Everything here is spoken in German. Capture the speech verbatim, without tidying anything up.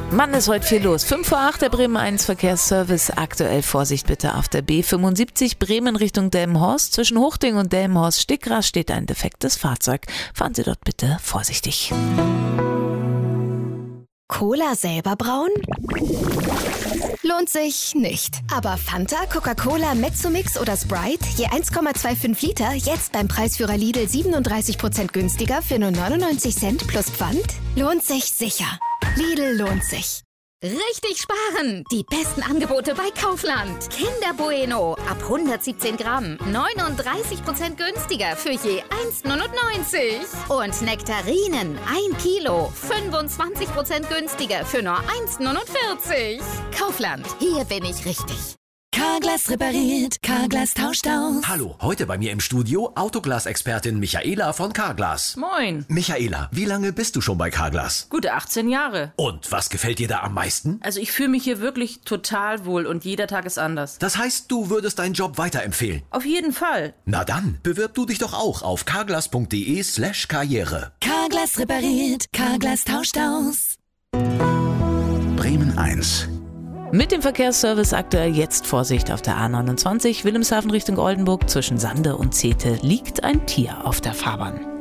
Mann, ist heute viel los. fünf vor acht, der Bremen eins Verkehrsservice. Aktuell Vorsicht bitte auf der B fünfundsiebzig Bremen Richtung Delmenhorst. Zwischen Hochding und Delmenhorst-Stickras steht ein defektes Fahrzeug. Fahren Sie dort bitte vorsichtig. Cola selber brauen? Lohnt sich nicht. Aber Fanta, Coca-Cola, Mezzomix oder Sprite, je eins Komma fünfundzwanzig Liter, jetzt beim Preisführer Lidl siebenunddreißig Prozent günstiger für nur neunundneunzig Cent plus Pfand? Lohnt sich sicher. Lidl lohnt sich. Richtig sparen! Die besten Angebote bei Kaufland. Kinder Bueno ab hundertsiebzehn Gramm. neununddreißig Prozent günstiger für je eins Komma neunundneunzig. Und Nektarinen ein Kilo. fünfundzwanzig Prozent günstiger für nur eins Komma neunundvierzig. Kaufland, hier bin ich richtig. Carglass repariert, Carglass tauscht aus. Hallo, heute bei mir im Studio Autoglas-Expertin Michaela von Carglass. Moin. Michaela, wie lange bist du schon bei Carglass? Gute achtzehn Jahre. Und was gefällt dir da am meisten? Also ich fühle mich hier wirklich total wohl und jeder Tag ist anders. Das heißt, du würdest deinen Job weiterempfehlen? Auf jeden Fall. Na dann, bewirb du dich doch auch auf carglass.de slash karriere. Carglass repariert, Carglass tauscht aus. Bremen eins. Mit dem Verkehrsservice aktuell jetzt Vorsicht auf der A neunundzwanzig, Wilhelmshaven Richtung Oldenburg. Zwischen Sande und Zehthe liegt ein Tier auf der Fahrbahn.